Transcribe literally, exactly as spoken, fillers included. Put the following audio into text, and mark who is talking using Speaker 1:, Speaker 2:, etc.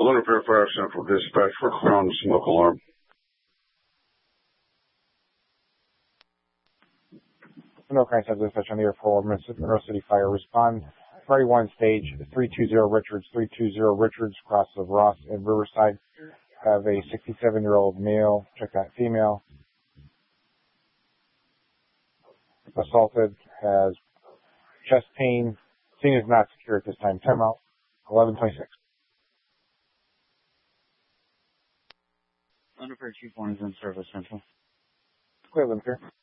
Speaker 1: Luna Pier Fire Central Dispatch, we're clear on the smoke alarm.
Speaker 2: No kinds of dispatch on the air for Monroe City Fire. Respond. Friday one stage three two zero Richards, three two zero Richards, cross of Ross and Riverside. Have a sixty-seven-year-old male, check that female, assaulted, has chest pain. Scene is not secure at this time. Time out. eleven twenty-six.
Speaker 3: Underpair Chief one is in service, Central.
Speaker 2: Clear, Luna Pier.